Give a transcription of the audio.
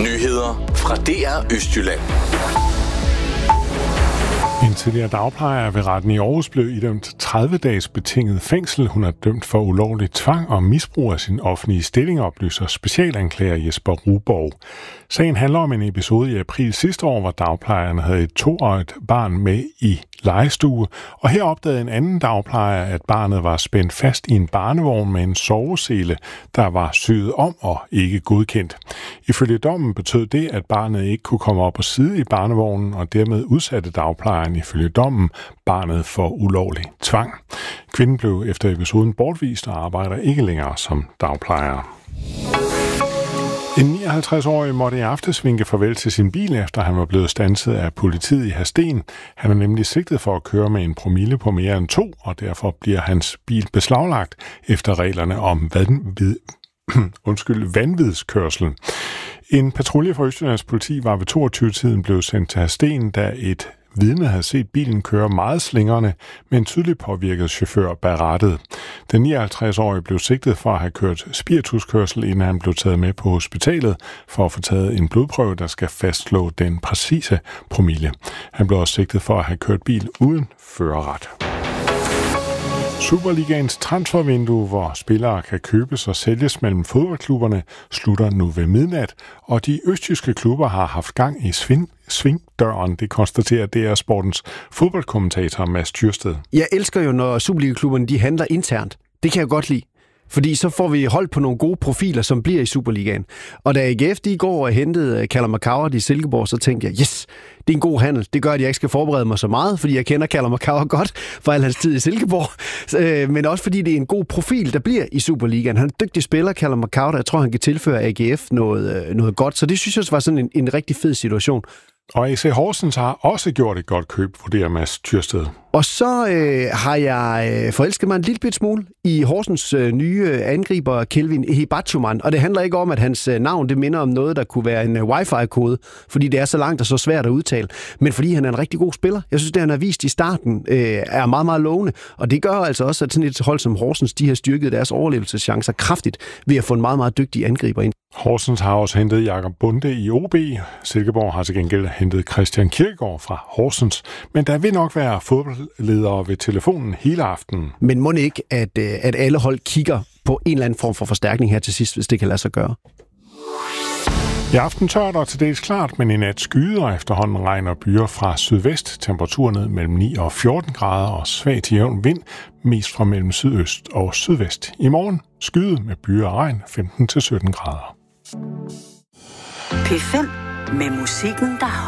Nyheder fra DR Østjylland. En tidligere dagplejer ved retten i Aarhus blev idømt 30-dages betinget fængsel. Hun er dømt for ulovlig tvang og misbrug af sin offentlige stilling, oplyser specialanklager Jesper Ruborg. Sagen handler om en episode i april sidste år, hvor dagplejeren havde et 2-årigt barn med i legestue, og her opdagede en anden dagplejer, at barnet var spændt fast i en barnevogn med en sovesele, der var syet om og ikke godkendt. Ifølge dommen betød det, at barnet ikke kunne komme op og sidde i barnevognen, og dermed udsatte dagplejeren ifølge dommen barnet for ulovlig tvang. Kvinden blev efter episoden bortvist og arbejder ikke længere som dagplejer. En 59-årig måtte i aftes vinke farvel til sin bil, efter han var blevet standset af politiet i Hadsten. Han er nemlig sigtet for at køre med en promille på mere end 2, og derfor bliver hans bil beslaglagt efter reglerne om vanvidskørsel. En patrulje fra Østjyllands politi var ved 22-tiden blevet sendt til Hadsten, da et vidne havde set bilen køre meget slingrende med en tydeligt påvirket chauffør bag rattet. Den 59-årige blev sigtet for at have kørt spirituskørsel, inden han blev taget med på hospitalet for at få taget en blodprøve, der skal fastslå den præcise promille. Han blev også sigtet for at have kørt bil uden førerret. Superligaens transfervindue, hvor spillere kan købes og sælges mellem fodboldklubberne, slutter nu ved midnat, og de østjyske klubber har haft gang i svingdøren. Det konstaterer DR Sportens fodboldkommentator Mads Thyrsted. Jeg elsker jo, når Superliga-klubberne de handler internt. Det kan jeg godt lide. Fordi så får vi hold på nogle gode profiler, som bliver i Superligaen. Og da AGF de i går hentede Callum McCarthy i Silkeborg, så tænkte jeg, yes, det er en god handel. Det gør, at jeg ikke skal forberede mig så meget, fordi jeg kender Callum McCarthy godt fra al hans tid i Silkeborg. Men også fordi det er en god profil, der bliver i Superligaen. Han er en dygtig spiller, Callum McCarthy. Jeg tror, han kan tilføre AGF noget godt. Så det synes jeg var sådan en rigtig fed situation. Og AC Horsens har også gjort et godt køb, vurderer Mads Thyrsted. Og så har jeg forelsket mig en lille bit smule i Horsens nye angriber Kelvin Ehibachuman. Og det handler ikke om, at hans navn det minder om noget, der kunne være en wifi-kode, fordi det er så langt og så svært at udtale. Men fordi han er en rigtig god spiller. Jeg synes, det han har vist i starten er meget, meget lovende. Og det gør altså også, at sådan et hold som Horsens, de har styrket deres overlevelseschancer kraftigt ved at få en meget, meget dygtig angriber ind. Horsens har også hentet Jakob Bunde i OB. Silkeborg har til gengæld hentet Christian Kirkegaard fra Horsens. Men der vil nok være fodboldledere ved telefonen hele aftenen. Men må ikke, at alle hold kigger på en eller anden form for forstærkning her til sidst, hvis det kan lade sig gøre? I aften tørt og til dels klart, men i nat skyder efterhånden regn og byer fra sydvest. Temperaturen ned mellem 9 og 14 grader og svag til jævn vind, mest fra mellem sydøst og sydvest. I morgen skyde med byer og regn 15 til 17 grader. P5 med musikken, der